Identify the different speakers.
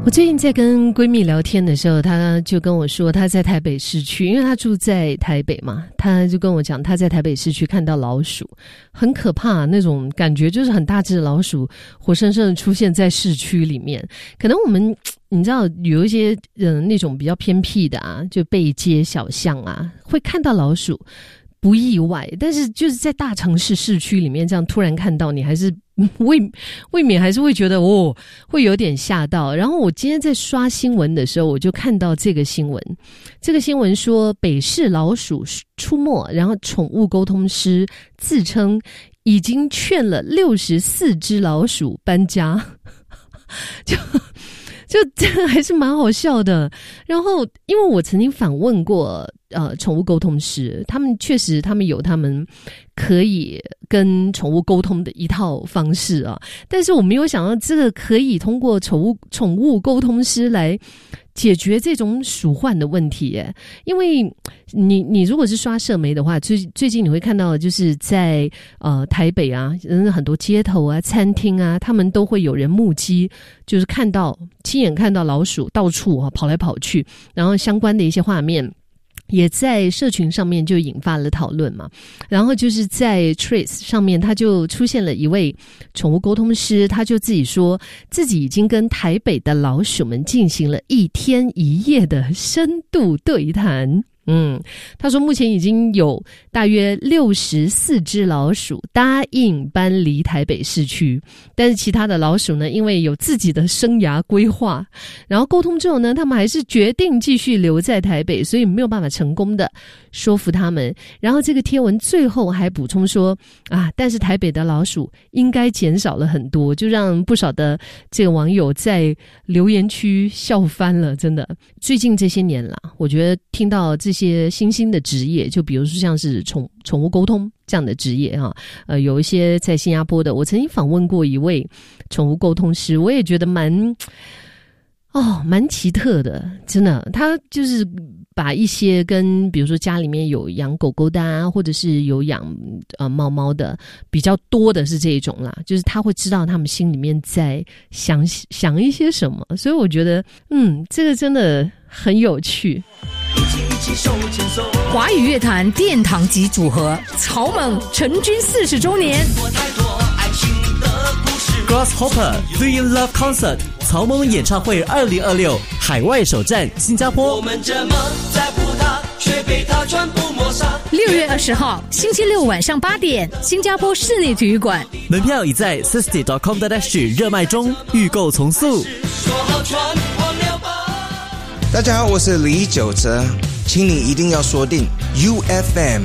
Speaker 1: 我最近在跟闺蜜聊天的时候，她就跟我说她在台北市区，因为她住在台北嘛，她就跟我讲她在台北市区看到老鼠，很可怕，那种感觉就是很大只的老鼠活生生的出现在市区里面。可能我们你知道有一些那种比较偏僻的啊，就背街小巷啊，会看到老鼠不意外，但是就是在大城市市区里面这样突然看到，你还是未免还是会觉得会有点吓到。然后我今天在刷新闻的时候，我就看到这个新闻，这个新闻说北市老鼠出没，然后宠物沟通师自称已经劝了64只老鼠搬家，就真的还是蛮好笑的。然后因为我曾经访问过宠物沟通师，他们确实他们有他们可以跟宠物沟通的一套方式啊，但是我没有想到这个可以通过宠物沟通师来解决这种鼠患的问题耶。因为你如果是刷社媒的话，最近你会看到就是在台北啊，很多街头啊餐厅啊，他们都会有人目击，就是亲眼看到老鼠到处跑来跑去，然后相关的一些画面也在社群上面就引发了讨论嘛。然后就是在 Trace 上面，他就出现了一位宠物沟通师，他就自己说自己已经跟台北的老鼠们进行了1天1夜的深度对谈。他说目前已经有大约64只老鼠答应搬离台北市区，但是其他的老鼠呢，因为有自己的生涯规划，然后沟通之后呢，他们还是决定继续留在台北，所以没有办法成功的说服他们。然后这个贴文最后还补充说但是台北的老鼠应该减少了很多，就让不少的这个网友在留言区笑翻了。真的，最近这些年啦，我觉得听到这些新兴的职业，就比如说像是宠物沟通这样的职业有一些在新加坡的，我曾经访问过一位宠物沟通师，我也觉得蛮奇特的，真的。他就是把一些跟比如说家里面有养狗狗的啊，或者是有养猫猫的，比较多的是这一种啦，就是他会知道他们心里面在想一些什么，所以我觉得这个真的很有趣。
Speaker 2: 华语乐坛殿堂级组合草蜢成军40周年，
Speaker 3: Grasshopper Three in Love Concert 草蜢演唱会2026海外首站新加坡。
Speaker 4: 我们这么在乎他，却被他全部抹杀。
Speaker 2: 6月20号星期六晚上8点，新加坡室内体育馆，
Speaker 3: 门票已在 sisty.com.sg 热卖中，预购从速。
Speaker 4: 说好全忘了吧。
Speaker 5: 大家好，我是李玖哲，请你一定要锁定 UFM